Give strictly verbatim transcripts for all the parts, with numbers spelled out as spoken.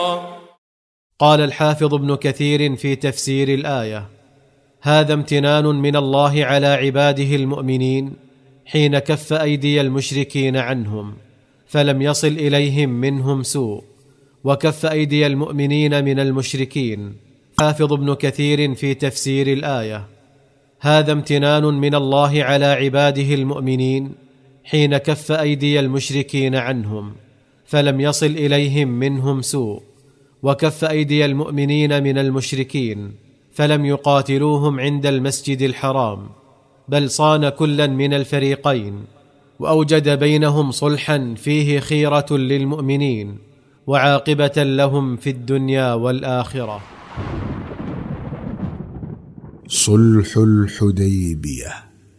قال الحافظ ابن كثير في تفسير الآية: هذا امتنان من الله على عباده المؤمنين حين كف أيدي المشركين عنهم فلم يصل إليهم منهم سوء، وكف أيدي المؤمنين من المشركين. حافظ ابن كثير في تفسير الآية: هذا امتنان من الله على عباده المؤمنين حين كف أيدي المشركين عنهم فلم يصل إليهم منهم سوء، وكف أيدي المؤمنين من المشركين فلم يقاتلوهم عند المسجد الحرام، بل صان كلا من الفريقين، وأوجد بينهم صلحا فيه خيرة للمؤمنين وعاقبة لهم في الدنيا والآخرة. صلح الحديبية.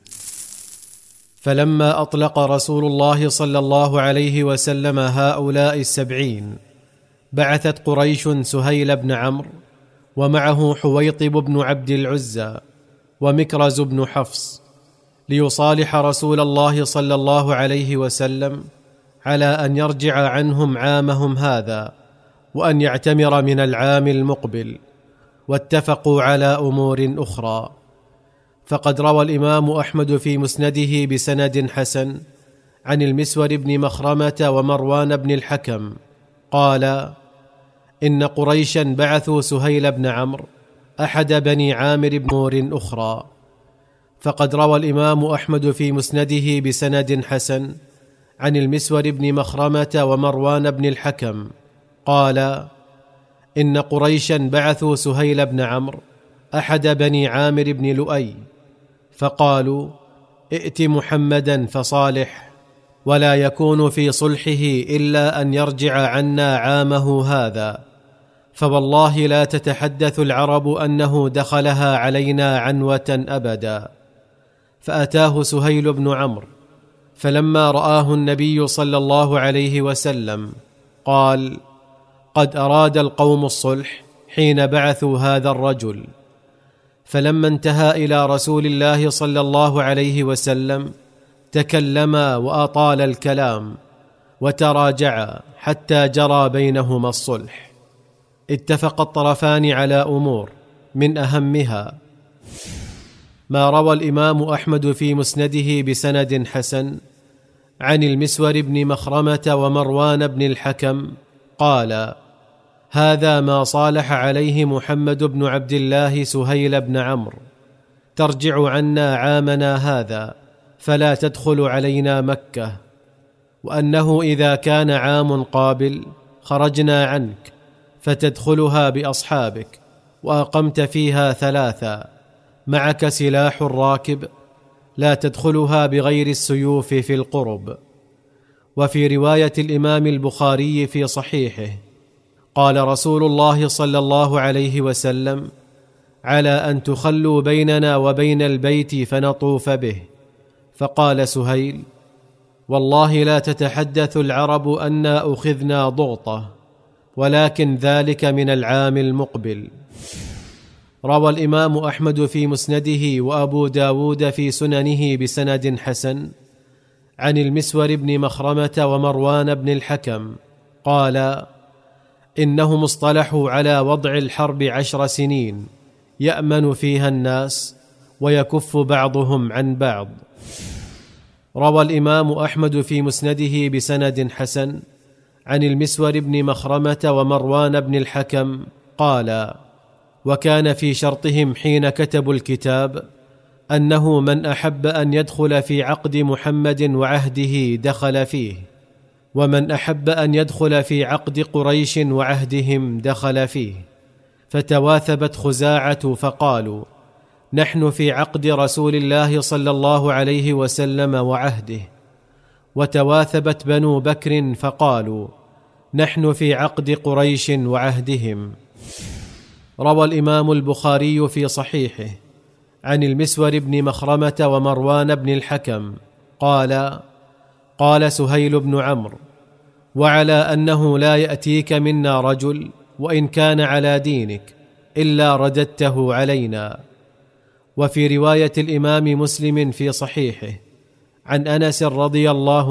فلما أطلق رسول الله صلى الله عليه وسلم هؤلاء السبعين بعثت قريش سهيل بن عمرو ومعه حويطب بن عبد العزى ومكرز بن حفص ليصالح رسول الله صلى الله عليه وسلم على أن يرجع عنهم عامهم هذا وأن يعتمر من العام المقبل، واتفقوا على أمور أخرى. فقد روى الإمام أحمد في مسنده بسند حسن عن المسور بن مخرمة ومروان بن الحكم قال: إن قريشا بعثوا سهيل بن عمرو أحد بني عامر بن أخرى. فقد روى الإمام أحمد في مسنده بسند حسن عن المسور بن مخرمة ومروان بن الحكم قال: إن قريشا بعثوا سهيل بن عمرو أحد بني عامر بن لؤي فقالوا: ائت محمدا فصالح، ولا يكون في صلحه إلا أن يرجع عنا عامه هذا، فوالله لا تتحدث العرب أنه دخلها علينا عنوة أبدا. فأتاه سهيل بن عمرو، فلما رآه النبي صلى الله عليه وسلم قال: قد أراد القوم الصلح حين بعثوا هذا الرجل. فلما انتهى إلى رسول الله صلى الله عليه وسلم تكلما وأطال الكلام وتراجعا حتى جرى بينهما الصلح. اتفق الطرفان على أمور، من أهمها ما روى الإمام أحمد في مسنده بسند حسن عن المسور بن مخرمة ومروان بن الحكم قال: هذا ما صالح عليه محمد بن عبد الله سهيل بن عمرو، ترجع عنا عامنا هذا فلا تدخل علينا مكة، وأنه إذا كان عام قابل خرجنا عنك فتدخلها بأصحابك، وأقمت فيها ثلاثا، معك سلاح الراكب، لا تدخلها بغير السيوف في القرب. وفي رواية الإمام البخاري في صحيحه قال رسول الله صلى الله عليه وسلم: على أن تخلوا بيننا وبين البيت فنطوف به. فقال سهيل: والله لا تتحدث العرب أنا أخذنا ضغطة، ولكن ذلك من العام المقبل. روى الإمام أحمد في مسنده وأبو داود في سننه بسند حسن عن المسور بن مخرمة ومروان بن الحكم قال: إنهم اصطلحوا على وضع الحرب عشر سنين يأمن فيها الناس ويكف بعضهم عن بعض. روى الإمام أحمد في مسنده بسند حسن عن المسور بن مخرمة ومروان بن الحكم قال: وكان في شرطهم حين كتبوا الكتاب أنه من أحب أن يدخل في عقد محمد وعهده دخل فيه، ومن أحب أن يدخل في عقد قريش وعهدهم دخل فيه. فتواثبت خزاعة فقالوا: نحن في عقد رسول الله صلى الله عليه وسلم وعهده. وتواثبت بنو بكر فقالوا: نحن في عقد قريش وعهدهم. روى الإمام البخاري في صحيحه عن المسور بن مخرمة ومروان بن الحكم قال: قال سهيل بن عمرو: وعلى أنه لا يأتيك منا رجل وإن كان على دينك إلا رددته علينا. وفي رواية الإمام مسلم في صحيحه عن أنس رضي الله